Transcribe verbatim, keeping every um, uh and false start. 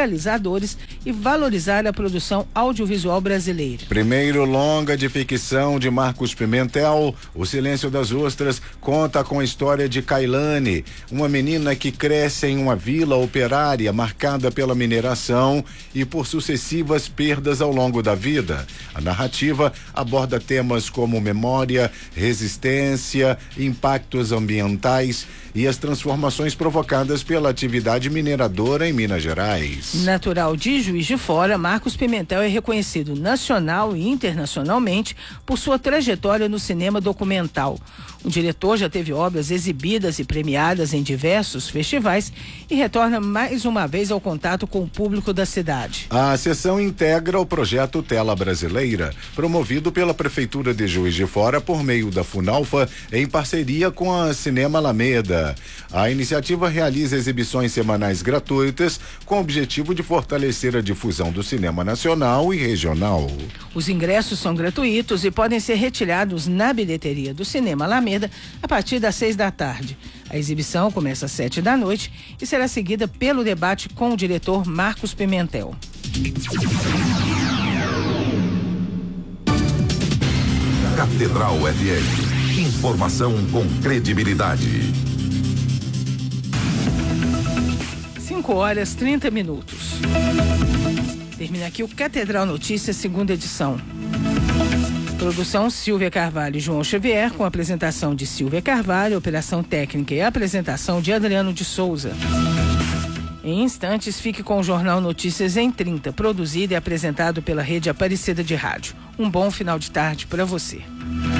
realizadores e valorizar a produção audiovisual brasileira. Primeiro longa de ficção de Marcos Pimentel, O Silêncio das Ostras, conta com a história de Kailane, uma menina que cresce em uma vila operária marcada pela mineração e por sucessivas perdas ao longo da vida. A narrativa aborda temas como memória, resistência, impactos ambientais e as transformações provocadas pela atividade mineradora em Minas Gerais. Natural de Juiz de Fora, Marcos Pimentel é reconhecido nacional e internacionalmente por sua trajetória no cinema documental. O diretor já teve obras exibidas e premiadas em diversos festivais e retorna mais uma vez ao contato com o público da cidade. A sessão integra o projeto Tela Brasileira, promovido pela Prefeitura de Juiz de Fora por meio da Funalfa, em parceria com a Cinema Alameda. A iniciativa realiza exibições semanais gratuitas com o objetivo de fortalecer a difusão do cinema nacional e regional. Os ingressos são gratuitos e podem ser retirados na bilheteria do Cinema Alameda a partir das seis da tarde. A exibição começa às sete da noite e será seguida pelo debate com o diretor Marcos Pimentel. Catedral F M. Informação com credibilidade. cinco horas trinta minutos. Termina aqui o Catedral Notícias, segunda edição. Produção Silvia Carvalho e João Xavier, com a apresentação de Silvia Carvalho, operação técnica e apresentação de Adriano de Souza. Em instantes, fique com o Jornal Notícias em trinta, produzido e apresentado pela Rede Aparecida de Rádio. Um bom final de tarde para você.